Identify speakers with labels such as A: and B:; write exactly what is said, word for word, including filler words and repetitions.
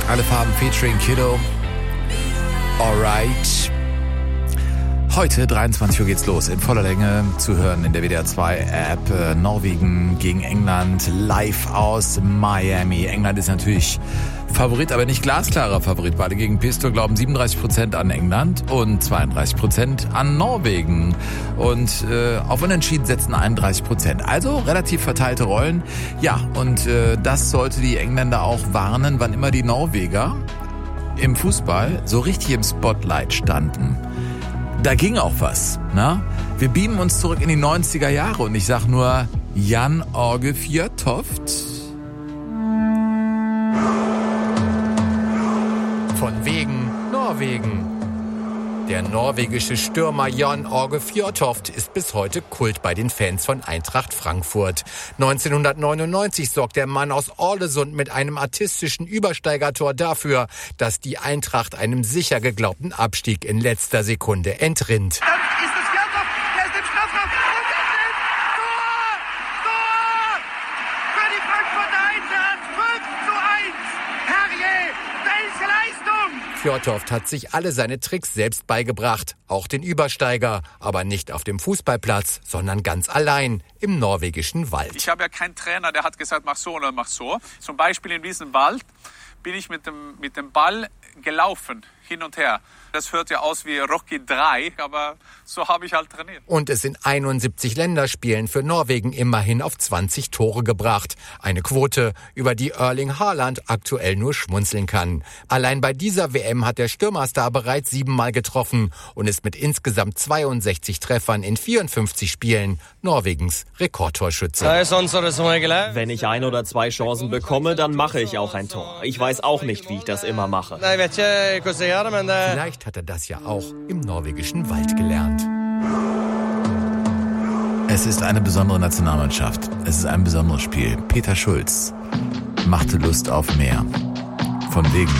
A: Alle Farben featuring Kiddo. Alright. Heute, dreiundzwanzig Uhr, geht's los. In voller Länge zu hören in der W D R zwei App. Äh, Norwegen gegen England, live aus Miami. England ist natürlich Favorit, aber nicht glasklarer Favorit. Beide gegen Pistol glauben siebenunddreißig Prozent an England und zweiunddreißig Prozent an Norwegen. Und äh, auf Unentschieden setzen einunddreißig Prozent. Also relativ verteilte Rollen. Ja, und äh, das sollte die Engländer auch warnen, wann immer die Norweger im Fußball so richtig im Spotlight standen. Da ging auch was, ne? Wir beamen uns zurück in die neunziger Jahre und ich sag nur Jan Åge Fjørtoft.
B: Von wegen Norwegen. Der norwegische Stürmer Jan Åge Fjørtoft ist bis heute Kult bei den Fans von Eintracht Frankfurt. neunzehnhundertneunundneunzig sorgt der Mann aus Ålesund mit einem artistischen Übersteigertor dafür, dass die Eintracht einem sicher geglaubten Abstieg in letzter Sekunde entrinnt.
C: Dann ist es Fjørtoft, der ist im Strafraum und er zählt Tor! Tor! Für die Frankfurter Eintracht fünf zu eins! Herrje, welche Leistung!
B: Fjørtoft hat sich alle seine Tricks selbst beigebracht, auch den Übersteiger, aber nicht auf dem Fußballplatz, sondern ganz allein im norwegischen Wald.
D: Ich habe ja keinen Trainer, der hat gesagt, mach so oder mach so. Zum Beispiel in diesem Wald bin ich mit dem, mit dem Ball gelaufen, hin und her. Das hört ja aus wie Rocky drei, aber so habe ich halt trainiert.
B: Und es sind einundsiebzig Länderspielen für Norwegen immerhin auf zwanzig Tore gebracht. Eine Quote, über die Erling Haaland aktuell nur schmunzeln kann. Allein bei dieser W M hat der Stürmerstar bereits siebenmal getroffen und ist mit insgesamt zweiundsechzig Treffern in vierundfünfzig Spielen Norwegens Rekordtorschütze.
E: Wenn ich ein oder zwei Chancen bekomme, dann mache ich auch ein Tor. Ich weiß auch nicht, wie ich das immer mache.
B: Vielleicht hat er das ja auch im norwegischen Wald gelernt.
A: Es ist eine besondere Nationalmannschaft. Es ist ein besonderes Spiel. Peter Schulz machte Lust auf mehr. Von wegen